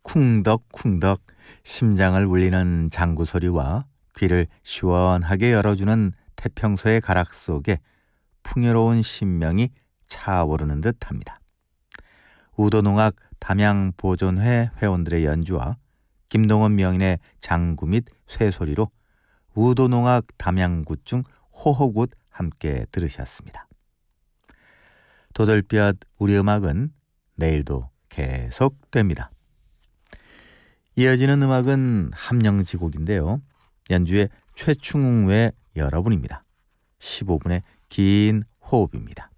쿵덕쿵덕 심장을 울리는 장구 소리와 귀를 시원하게 열어주는 태평소의 가락 속에 풍요로운 신명이 차오르는 듯합니다. 우도농악 담양보존회 회원들의 연주와 김동원 명인의 장구 및 쇠소리로 우도농악 담양굿중 호호굿 함께 들으셨습니다. 도들볕 우리 음악은 내일도 계속됩니다. 이어지는 음악은 함령지곡인데요. 연주의 최충웅 외 여러분입니다. 15분의 긴 호흡입니다.